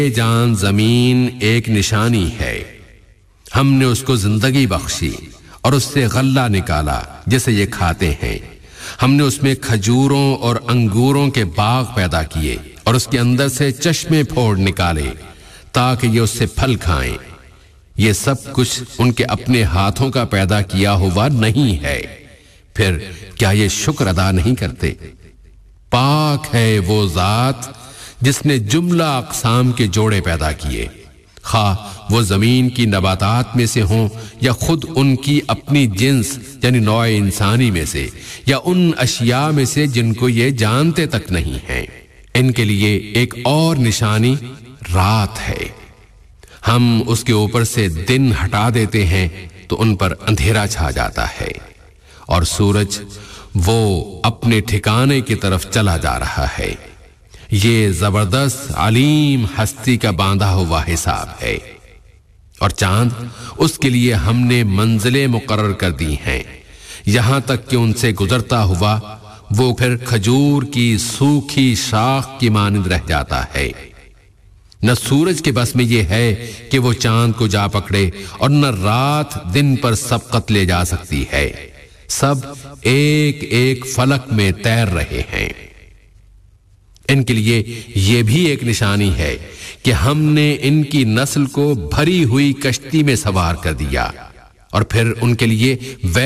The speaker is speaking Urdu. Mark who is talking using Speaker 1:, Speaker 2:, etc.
Speaker 1: جان زمین ایک نشانی ہے، ہم نے اس کو زندگی بخشی اور اس سے غلہ نکالا جسے یہ کھاتے ہیں، ہم نے اس میں کھجوروں اور انگوروں کے باغ پیدا کیے اور اس کے اندر سے چشمے پھوڑ نکالے تاکہ یہ اس سے پھل کھائیں، یہ سب کچھ ان کے اپنے ہاتھوں کا پیدا کیا ہوا نہیں ہے، پھر کیا یہ شکر ادا نہیں کرتے؟ پاک ہے وہ ذات جس نے جملہ اقسام کے جوڑے پیدا کیے، خواہ وہ زمین کی نباتات میں سے ہوں یا خود ان کی اپنی جنس یعنی نوع انسانی میں سے یا ان اشیاء میں سے جن کو یہ جانتے تک نہیں ہیں۔ ان کے لیے ایک اور نشانی رات ہے، ہم اس کے اوپر سے دن ہٹا دیتے ہیں تو ان پر اندھیرا چھا جاتا ہے، اور سورج وہ اپنے ٹھکانے کی طرف چلا جا رہا ہے۔ یہ زبردست علیم ہستی کا باندھا ہوا حساب ہے، اور چاند اس کے لیے ہم نے منزلیں مقرر کر دی ہیں، یہاں تک کہ ان سے گزرتا ہوا وہ پھر کھجور کی سوکھی شاخ کی مانند رہ جاتا ہے۔ نہ سورج کے بس میں یہ ہے کہ وہ چاند کو جا پکڑے اور نہ رات دن پر سبقت لے جا سکتی ہے، سب ایک ایک فلک میں تیر رہے ہیں۔ ان کے لیے یہ بھی ایک نشانی ہے کہ ہم نے ان کی نسل کو بھری ہوئی کشتی میں سوار کر دیا، اور پھر ان کے لیے